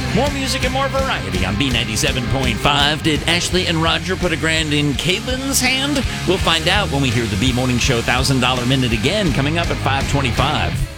More music and more variety on B97.5. Did Ashley and Roger put $1,000 in Caitlin's hand? We'll find out when we hear the B Morning Show $1,000 Minute again, coming up at 5:25.